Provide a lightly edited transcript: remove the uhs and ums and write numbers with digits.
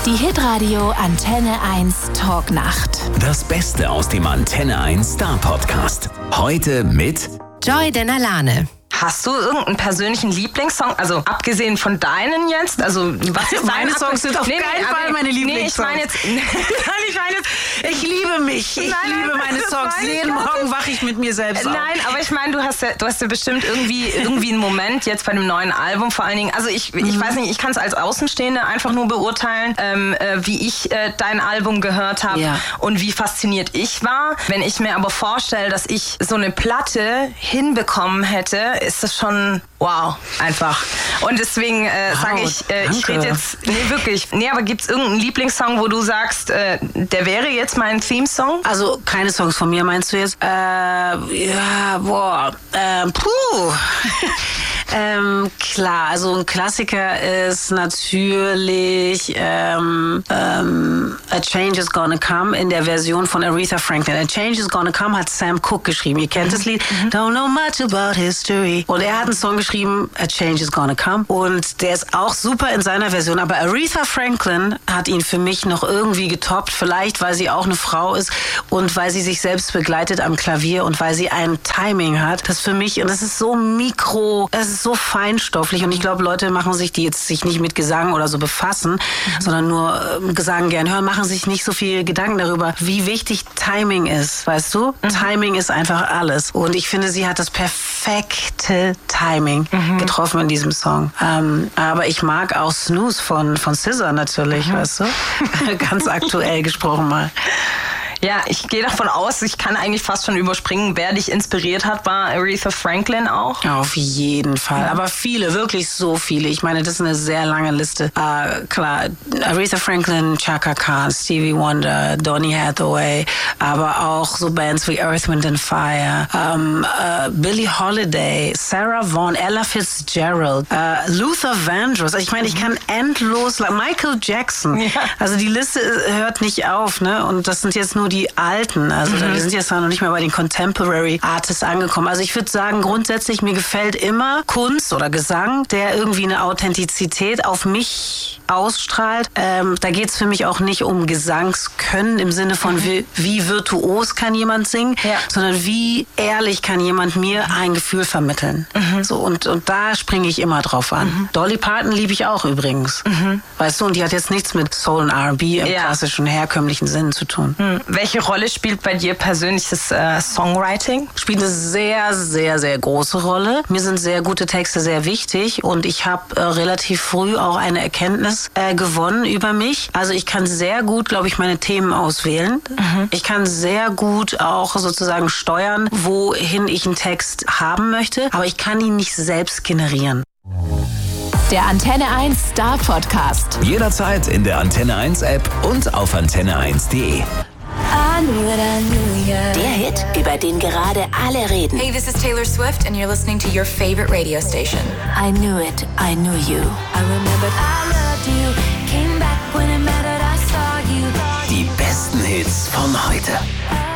Die Hitradio Antenne 1 Talknacht. Das Beste aus dem Antenne 1 Star Podcast. Heute mit Joy Denalane. Hast du irgendeinen persönlichen Lieblingssong? Also abgesehen von deinen jetzt? Also was ist meine Songs sind auf keinen Fall meine Lieblingssongs. Nee, ich meine jetzt... Ich liebe mich. Ich liebe meine Songs. Jeden Morgen wache ich mit mir selbst auf. Nein, aber ich meine, du hast ja bestimmt irgendwie einen Moment jetzt bei dem neuen Album vor allen Dingen. Also ich weiß nicht, ich kann es als Außenstehende einfach nur beurteilen, wie ich dein Album gehört habe und wie fasziniert ich war. Wenn ich mir aber vorstelle, dass ich so eine Platte hinbekommen hätte, ist das schon wow, einfach. Und deswegen sage ich, ich rede jetzt, aber gibt es irgendeinen Lieblingssong, wo du sagst, der wäre jetzt mein Theme-Song? Also keine Songs von mir, meinst du jetzt? Klar, also ein Klassiker ist natürlich A Change is Gonna Come in der Version von Aretha Franklin. A Change is Gonna Come hat Sam Cooke geschrieben. Ihr kennt das Lied. Don't know much about history. Und er hat einen Song geschrieben, A Change is Gonna Come. Und der ist auch super in seiner Version. Aber Aretha Franklin hat ihn für mich noch irgendwie getoppt. Vielleicht, weil sie auch eine Frau ist und weil sie sich selbst begleitet am Klavier und weil sie ein Timing hat. Das für mich, und das ist so es ist so feinstofflich. Und ich glaube, Leute machen sich, die jetzt sich nicht mit Gesang oder so befassen, sondern nur Gesang gern hören, machen sich nicht so viel Gedanken darüber, wie wichtig Timing ist. Weißt du? Timing ist einfach alles. Und ich finde, sie hat das perfekte Timing getroffen in diesem Song. Aber ich mag auch Snooze von SZA natürlich, weißt du? Ganz aktuell gesprochen mal. Ja, ich gehe davon aus, ich kann eigentlich fast schon überspringen, wer dich inspiriert hat, war Aretha Franklin auch? Auf jeden Fall, aber viele, wirklich so viele. Ich meine, das ist eine sehr lange Liste. Klar, Aretha Franklin, Chaka Khan, Stevie Wonder, Donny Hathaway, aber auch so Bands wie Earth, Wind and Fire, Billie Holiday, Sarah Vaughan, Ella Fitzgerald, Luther Vandross. Ich meine, ich kann endlos, Michael Jackson. Ja. Also die Liste hört nicht auf, ne? Und das sind jetzt nur die Alten. Also wir sind jetzt noch nicht mehr bei den Contemporary Artists angekommen. Also ich würde sagen, grundsätzlich, mir gefällt immer Kunst oder Gesang, der irgendwie eine Authentizität auf mich ausstrahlt. Da geht es für mich auch nicht um Gesangskönnen im Sinne von wie virtuos kann jemand singen, sondern wie ehrlich kann jemand mir ein Gefühl vermitteln. So, und da springe ich immer drauf an. Dolly Parton liebe ich auch übrigens. Weißt du, und die hat jetzt nichts mit Soul und R&B im klassischen, herkömmlichen Sinn zu tun. Welche Rolle spielt bei dir persönlich das Songwriting? Spielt eine sehr, sehr, sehr große Rolle. Mir sind sehr gute Texte sehr wichtig und ich habe relativ früh auch eine Erkenntnis gewonnen über mich. Also ich kann sehr gut, glaube ich, meine Themen auswählen. Ich kann sehr gut auch sozusagen steuern, wohin ich einen Text haben möchte, aber ich kann ihn nicht selbst generieren. Der Antenne 1 Star Podcast. jederzeit in der Antenne 1 App und auf antenne1.de. Der Hit, über den gerade alle reden. Hey, this is Taylor Swift and you're listening to your favorite radio station. I knew it, I knew you. I remembered I loved you. Came back when it mattered, I saw you. Die besten Hits von heute.